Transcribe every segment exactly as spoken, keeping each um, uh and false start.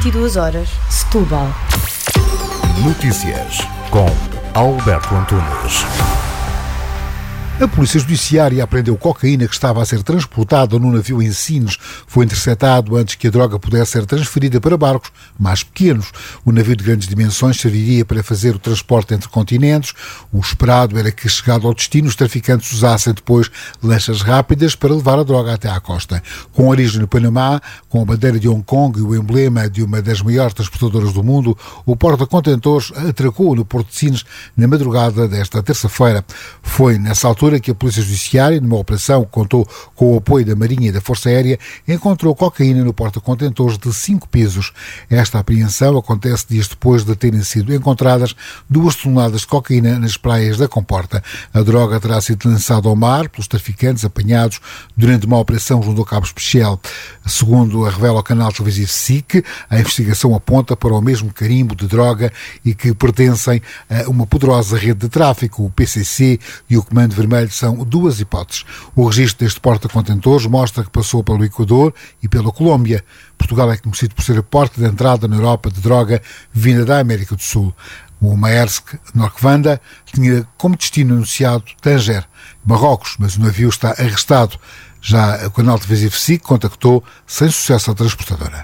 vinte e duas horas, Setúbal. Notícias com Alberto Antunes. A Polícia Judiciária apreendeu cocaína que estava a ser transportada num navio em Sines. Foi interceptado antes que a droga pudesse ser transferida para barcos mais pequenos. O navio de grandes dimensões serviria para fazer o transporte entre continentes. O esperado era que, chegado ao destino, os traficantes usassem depois lanchas rápidas para levar a droga até à costa. Com origem no Panamá, com a bandeira de Hong Kong e o emblema de uma das maiores transportadoras do mundo, o porta-contentores atracou no Porto de Sines na madrugada desta terça-feira. Foi nessa altura que a Polícia Judiciária, numa operação que contou com o apoio da Marinha e da Força Aérea, encontrou cocaína no porta-contentores de cinco pisos. Esta apreensão acontece dias depois de terem sido encontradas duas toneladas de cocaína nas praias da Comporta. A droga terá sido lançada ao mar pelos traficantes apanhados durante uma operação junto ao Cabo Especial. Segundo a revela o canal televisivo S I C, a investigação aponta para o mesmo carimbo de droga e que pertencem a uma poderosa rede de tráfico. O P C C e o Comando Vermelho são duas hipóteses. O registro deste porta-contentores mostra que passou pelo Equador e pela Colômbia. Portugal é conhecido por ser a porta de entrada na Europa de droga vinda da América do Sul. O Maersk Norquanda tinha como destino anunciado Tanger, Marrocos, mas o navio está arrestado. Já o canal televisivo S I C contactou sem sucesso a transportadora.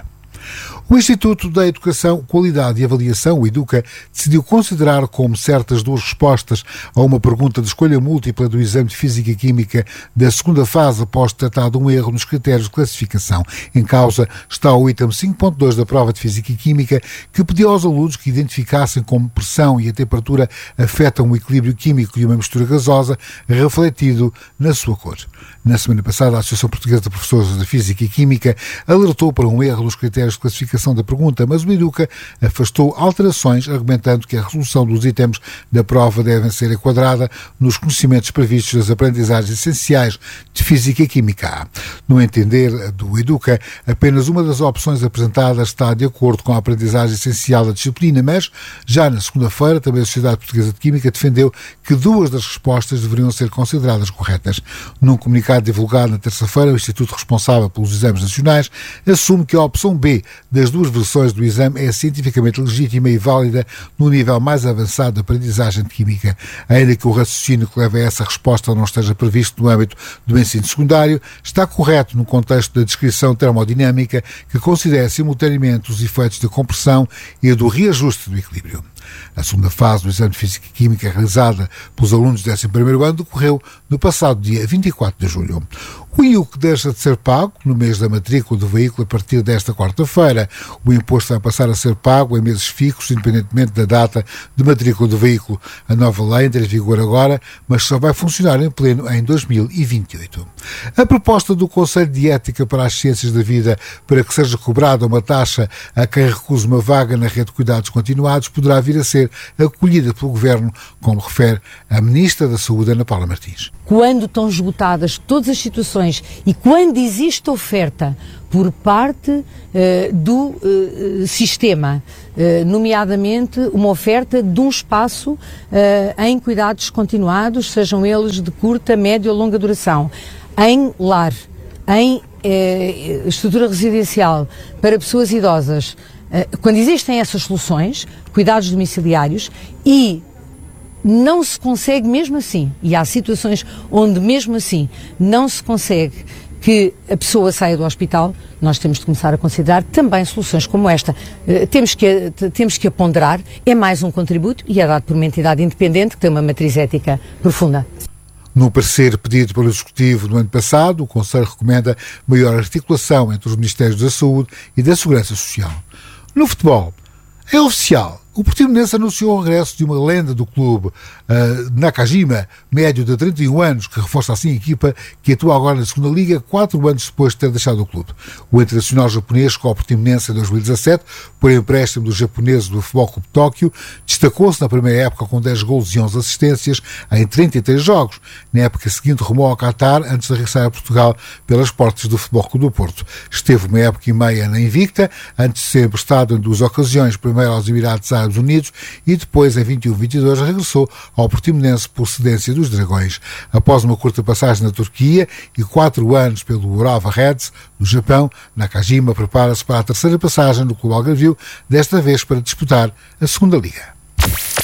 O Instituto da Educação, Qualidade e Avaliação, o EDUCA, decidiu considerar como certas duas respostas a uma pergunta de escolha múltipla do exame de Física e Química da segunda fase após tratado um erro nos critérios de classificação. Em causa está o item cinco ponto dois da prova de Física e Química, que pediu aos alunos que identificassem como pressão e a temperatura afetam o equilíbrio químico de uma mistura gasosa, refletido na sua cor. Na semana passada, a Associação Portuguesa de Professores de Física e Química alertou para um erro nos critérios de classificação da pergunta, mas o EDUCA afastou alterações, argumentando que a resolução dos itens da prova deve ser enquadrada nos conhecimentos previstos das aprendizagens essenciais de Física e Química. No entender do EDUCA, apenas uma das opções apresentadas está de acordo com a aprendizagem essencial da disciplina, mas já na segunda-feira também a Sociedade Portuguesa de Química defendeu que duas das respostas deveriam ser consideradas corretas. Num comunicado divulgado na terça-feira, o Instituto responsável pelos exames nacionais assume que a opção B das duas versões do exame é cientificamente legítima e válida no nível mais avançado de aprendizagem de Química. Ainda que o raciocínio que leva a essa resposta não esteja previsto no âmbito do ensino secundário, está correto no contexto da descrição termodinâmica que considera simultaneamente os efeitos da compressão e do reajuste do equilíbrio. A segunda fase do exame de Física e Química realizada pelos alunos do décimo primeiro ano decorreu no passado dia vinte e quatro de julho. O I U C deixa de ser pago no mês da matrícula do veículo a partir desta quarta-feira. O imposto vai passar a ser pago em meses fixos, independentemente da data de matrícula do veículo. A nova lei entra em vigor agora, mas só vai funcionar em pleno em dois mil e vinte e oito. A proposta do Conselho de Ética para as Ciências da Vida para que seja cobrada uma taxa a quem recusa uma vaga na rede de cuidados continuados poderá vir a ser acolhida pelo Governo, como refere a Ministra da Saúde, Ana Paula Martins. Quando estão esgotadas todas as situações e quando existe oferta por parte uh, do uh, sistema, uh, nomeadamente uma oferta de um espaço uh, em cuidados continuados, sejam eles de curta, média ou longa duração, em lar, em uh, estrutura residencial para pessoas idosas, uh, quando existem essas soluções, cuidados domiciliários, e não se consegue mesmo assim, e há situações onde mesmo assim não se consegue que a pessoa saia do hospital, nós temos de começar a considerar também soluções como esta. Uh, temos que, temos que a ponderar, é mais um contributo e é dado por uma entidade independente que tem uma matriz ética profunda. No parecer pedido pelo Executivo no ano passado, o Conselho recomenda maior articulação entre os Ministérios da Saúde e da Segurança Social. No futebol, é oficial. O Portimonense anunciou o regresso de uma lenda do clube, uh, Nakajima, médio de trinta e um anos, que reforça assim a equipa que atua agora na segunda Liga, quatro anos depois de ter deixado o clube. O internacional japonês chegou ao Portimonense em dois mil e dezassete, por empréstimo dos japoneses do Futebol Clube de Tóquio, destacou-se na primeira época com dez golos e onze assistências em trinta e três jogos. Na época seguinte rumou ao Qatar antes de regressar a Portugal pelas portas do Futebol Clube do Porto. Esteve uma época e meia na Invicta, antes de ser emprestado em duas ocasiões, primeiro aos Emirados Árabes Estados Unidos e depois, em vinte e um vinte e dois, regressou ao Portimonense por cedência dos Dragões. Após uma curta passagem na Turquia e quatro anos pelo Urawa Reds, do Japão, Nakajima prepara-se para a terceira passagem no clube algarvio, desta vez para disputar a segunda Liga.